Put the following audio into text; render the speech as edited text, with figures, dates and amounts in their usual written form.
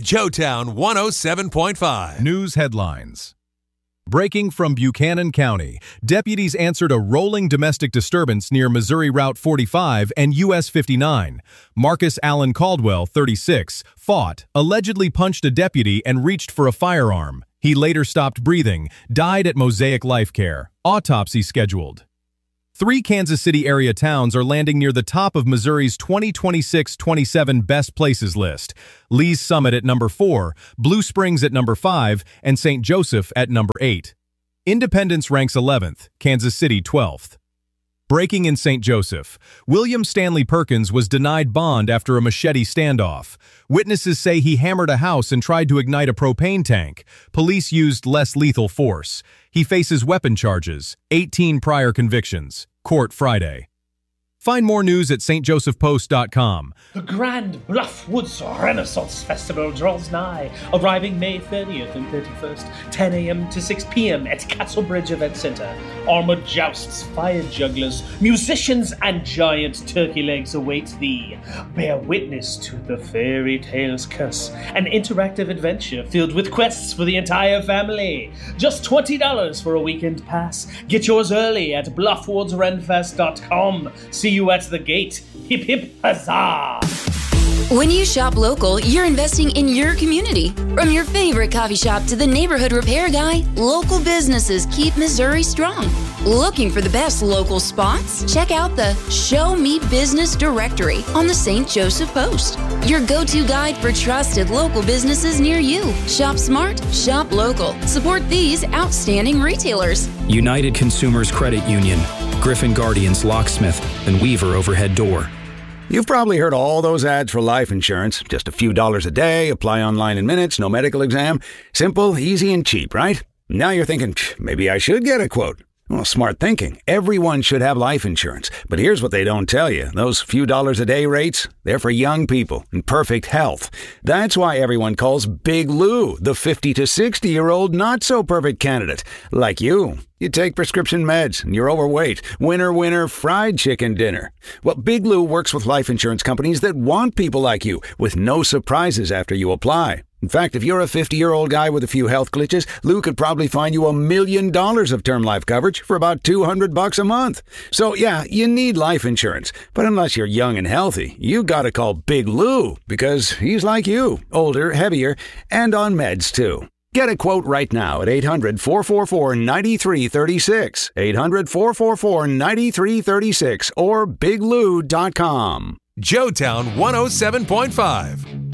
Joetown 107.5. News headlines. Breaking from Buchanan County, deputies answered a rolling domestic disturbance near Missouri Route 45 and US 59. Marcus Allen Caldwell, 36, fought, allegedly punched a deputy and reached for a firearm. He later stopped breathing, died at Mosaic Life Care. Autopsy scheduled. 3 Kansas City area towns are landing near the top of Missouri's 2026-27 Best Places list. Lee's Summit at number 4, Blue Springs at number 5, and St. Joseph at number 8. Independence ranks 11th, Kansas City 12th. Breaking in St. Joseph, William Stanley Perkins was denied bond after a machete standoff. Witnesses say he hammered a house and tried to ignite a propane tank. Police used less lethal force. He faces weapon charges, 18 prior convictions. Court Friday. Find more news at stjosephpost.com. The Grand Bluff Woods Renaissance Festival draws nigh, arriving May 30th and 31st, 10 a.m. to 6 p.m. at Castlebridge Event Center. Armored jousts, fire jugglers, musicians, and giant turkey legs await thee. Bear witness to the fairy tale's curse, an interactive adventure filled with quests for the entire family. Just $20 for a weekend pass. Get yours early at bluffwoodsrenfest.com. See you at the gate. Hip hip huzzah! When you shop local, you're investing in your community. From your favorite coffee shop to the neighborhood repair guy, local businesses keep Missouri strong. Looking for the best local spots? Check out the Show Me Business directory on the St. Joseph Post. Your go-to guide for trusted local businesses near you. Shop smart, shop local. Support these outstanding retailers. United Consumers Credit Union, Griffin Guardians Locksmith, and Weaver Overhead Door. You've probably heard all those ads for life insurance. Just a few dollars a day, apply online in minutes, no medical exam. Simple, easy, and cheap, right? Now you're thinking, maybe I should get a quote. Well, smart thinking. Everyone should have life insurance. But here's what they don't tell you. Those few dollars a day rates, they're for young people in perfect health. That's why everyone calls Big Lou the 50 to 60-year-old not-so-perfect candidate. Like you. You take prescription meds and you're overweight. Winner, winner, fried chicken dinner. Well, Big Lou works with life insurance companies that want people like you with no surprises after you apply. In fact, if you're a 50-year-old guy with a few health glitches, Lou could probably find you $1 million of term life coverage for about $200 a month. So yeah, you need life insurance. But unless you're young and healthy, you gotta call Big Lou because he's like you, older, heavier, and on meds too. Get a quote right now at 800-444-9336, 800-444-9336, or biglou.com. Joetown 107.5.